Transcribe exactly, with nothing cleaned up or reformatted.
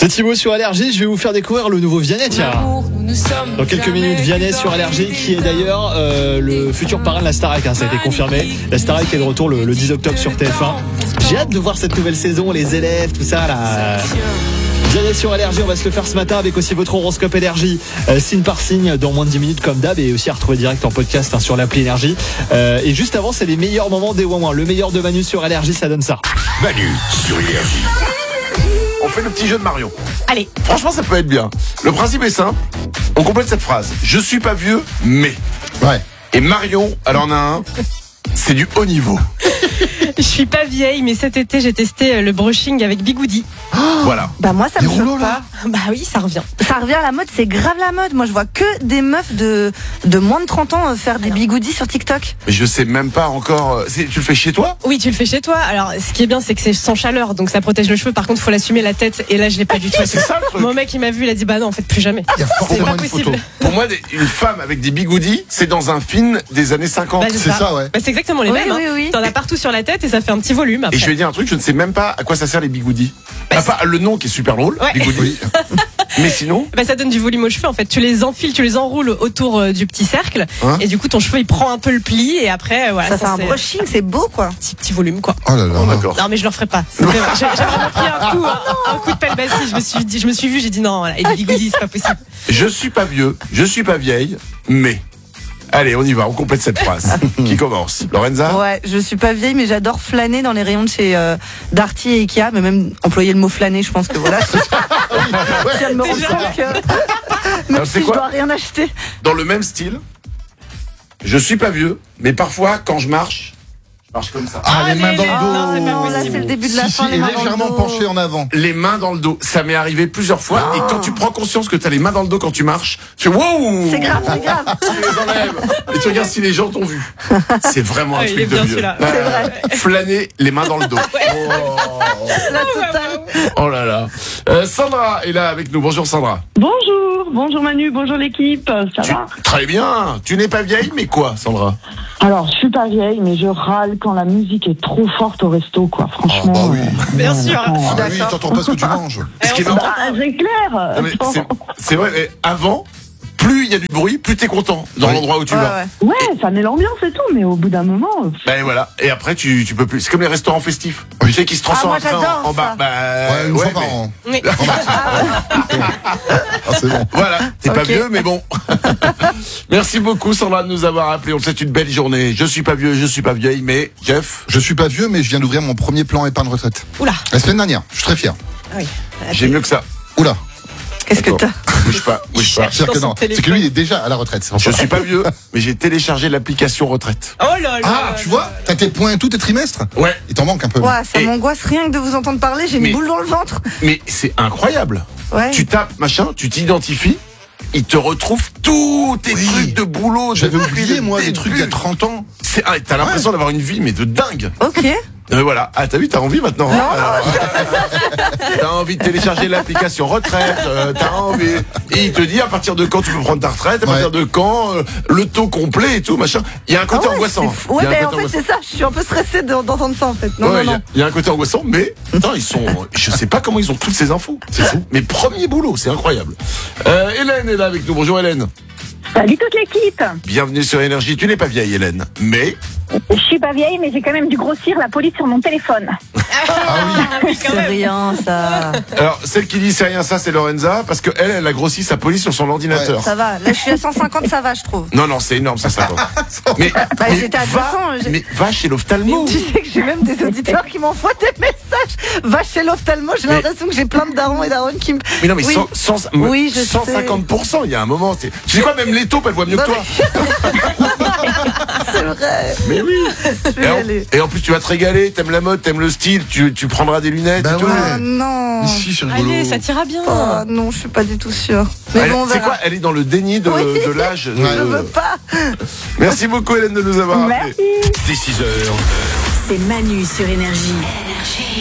C'est Thibaut sur Allergie, je vais vous faire découvrir le nouveau Vianney, tiens. Dans quelques minutes, Vianney sur Allergie, qui est d'ailleurs euh, le futur parrain de la Starac, hein, ça a été confirmé. La Starac est de retour le, le dix octobre sur T F un. J'ai hâte de voir cette nouvelle saison, les élèves, tout ça là. Vianney sur Allergie, on va se le faire ce matin avec aussi votre horoscope énergie, euh, signe par signe, dans moins de dix minutes comme d'hab, et aussi à retrouver direct en podcast hein, sur l'appli énergie. Euh, et juste avant, c'est les meilleurs moments des Ouin Ouin. Le meilleur de Manu sur Allergie, ça donne ça. Manu sur Énergie. On fait le petit jeu de Marion. Allez. Franchement, ça peut être bien. Le principe est simple. On complète cette phrase. Je suis pas vieux, mais. Ouais. Et Marion, elle en a un. C'est du haut niveau. Je suis pas vieille, mais cet été, j'ai testé le brushing avec Bigoudi. Voilà. Bah moi ça me Les choque rouleaux, pas. là. Bah oui, ça revient. Ça revient à la mode, c'est grave la mode. Moi je vois que des meufs de, de moins de trente ans faire des bigoudis sur TikTok. Mais je sais même pas encore. C'est- Tu le fais chez toi? Oui, tu le fais chez toi. Alors, ce qui est bien, c'est que c'est sans chaleur, donc ça protège le cheveu. Par contre, faut l'assumer la tête. Et là, je l'ai pas du tout. C'est ça le truc. Mon mec, il m'a vu, il a dit bah non, en fait, plus jamais. Il y a C'est forcément pas une possible. photo. Pour moi, des- une femme avec des bigoudis, c'est dans un film des années cinquante. Bah, C'est ça, ouais. Bah, c'est exactement les Oui, mêmes. oui, hein. oui. T'en as partout sur la tête et ça fait un petit volume. Après. Et je vais dire un truc, je ne sais même pas à quoi ça sert les bigoudis. À part le nom qui est super drôle, Ouais. bigoudis. Oui. Mais sinon, Bah, ça donne du volume aux cheveux. En fait, tu les enfiles, tu les enroules autour euh, du petit cercle, Hein et du coup, ton cheveu il prend un peu le pli et après, euh, voilà, Ça fait un c'est brushing, c'est beau quoi. un petit, petit volume quoi. Oh là là. oh, d'accord. Non mais je le referai pas. C'était- J'ai j'ai vraiment pris un coup, un, un coup de pelle bassine. Je me suis dit, je me suis vu, j'ai dit non, voilà, et des bigoudis, c'est pas possible. Je suis pas vieux, je suis pas vieille, mais. Allez, on y va, on complète cette phrase. Qui commence? Lorenza? Ouais, je suis pas vieille mais j'adore flâner dans les rayons de chez euh, Darty et Ikea, mais même employer le mot flâner, je pense que voilà. Je viens de me rendre Déjà. compte que même Alors, c'est si je quoi dois rien acheter. Dans le même style, je suis pas vieux, mais parfois, quand je marche, je marche comme ça. Ah, les mains dans les- le non, dos. c'est pas Non, là possible. c'est le début de la Si, fin, si, les et mains dans le légèrement dos. penché en avant. Les mains dans le dos. Ça m'est arrivé plusieurs fois, et quand tu prends conscience que t'as les mains dans le dos quand tu marches, tu fais wow! C'est grave, c'est grave. Tu les enlèves. Et tu regardes si les gens t'ont vu. C'est vraiment un Ah, il truc est de bien vieux. celui-là. C'est vrai. Flâner les mains dans le dos. La totale. Oh là là. Euh, Sandra est là avec nous. Bonjour Sandra. Bonjour, bonjour Manu, bonjour l'équipe, ça Tu- va? Très bien. Tu n'es pas vieille, mais quoi, Sandra? Alors, je suis pas vieille, mais je râle quand la musique est trop forte au resto, quoi, franchement. Ah, bah oui. euh, Bien non, sûr. attends, Ah bah euh, oui, t'entends pas ce que tu manges. Ce qui est marrant, Bah, c'est clair. non, mais Attends. c'est- c'est vrai, mais avant, plus il y a du bruit, plus t'es content dans Oui. l'endroit où tu Ouais, vas. ouais. Ouais, ça met l'ambiance et tout, mais au bout d'un moment, euh, Ben voilà. Et après, tu, tu peux plus. C'est comme les restaurants festifs. Oui. Tu sais, qui se transforment Ah, moi, après j'adore en, en bar. ça. Bah, Ouais, une ouais, fois par mais- an. Oui. Ah, c'est bon. Voilà, t'es pas Ok. vieux, mais bon. Merci beaucoup, Sandra, de nous avoir appelé. On te souhaite une belle journée. Je suis pas vieux, je suis pas vieille, mais Jeff, Je suis pas vieux, mais je viens d'ouvrir mon premier plan épargne retraite. Oula. La semaine dernière. Je suis très fier. Ah oui. j'ai mieux que ça. Oula. Qu'est-ce que Attends. t'as? Bouge pas, Il bouge pas. cherche. C'est-à-dire que Dans son non. C'est que téléphone. lui, il est déjà à la retraite. c'est pour Je ça. suis pas vieux, mais j'ai téléchargé l'application retraite. Oh là là. Ah, tu vois, t'as tes points et tout, tes trimestres. Ouais, Il t'en manque un peu. Ouais, ça Et- m'angoisse rien que de vous entendre parler, j'ai une Mais- boule dans le ventre. mais c'est incroyable. Ouais. Tu tapes, machin, tu t'identifies, il te retrouve tous tes Oui. trucs de boulot. J'avais depuis oublié, le moi, des début. trucs il y a trente ans. C'est- ah, t'as l'impression d'avoir une vie, mais de dingue. Ok. Euh, voilà. Ah, t'as vu, t'as envie maintenant. hein Alors, t'as envie de télécharger l'application retraite. euh, t'as envie. Et il te dit à partir de quand tu peux prendre ta retraite, à Ouais. partir de quand, euh, le taux complet et tout, machin. Il y a un côté Ah ouais, angoissant. c'est fou. Ouais, Il y a un mais en côté fait, angoissant. c'est ça, je suis un peu stressée de- d'entendre ça en fait. Non, Ouais, non, il y a- non. il y, a un côté angoissant, mais putain, ils sont. Je sais pas comment ils ont toutes ces infos. C'est fou. Mais premier boulot, c'est incroyable. Euh, Hélène est là avec nous. Bonjour Hélène. salut toute l'équipe. Bienvenue sur Énergie. Tu n'es pas vieille, Hélène, mais Je suis pas vieille, mais j'ai quand même dû grossir la police sur mon téléphone. Ah oui, quand C'est même. rien, ça. alors celle qui dit c'est rien ça, c'est Lorenza, parce que elle, elle a grossi sa police sur son ordinateur. Ça va. Là, je suis à cent cinquante, ça va, je trouve. Non, non, c'est énorme, ça, ça va. Mais, Bah, mais j'étais à va, deux cents, j'ai- mais va chez l'ophtalmo. Tu sais que j'ai même des auditeurs qui m'envoient des messages. Va chez l'ophtalmo, j'ai Mais- l'impression que j'ai plein de darons et darons qui me. Mais non, mais Oui. cent, cent, Oui, je cent cinquante pour cent, il y a un moment. c'est- Tu sais quoi, même les taupes, elles voient mieux que Non, toi. C'est vrai. Mais oui. Je vais Et y en, aller. et en plus, tu vas te régaler, t'aimes la mode, t'aimes le style, tu, tu prendras des lunettes Bah et tout. ouais. Ah non. Ici, c'est rigolo. Allez, ça t'ira bien. Oh, non, je suis pas du tout sûre. Mais Elle- bon, on c'est verra. quoi Elle est dans le déni de, Oui. de l'âge. Ouais. Je veux pas. Merci beaucoup, Hélène, de nous avoir appelés. Merci. Dès six heures. C'est Manu sur Énergie.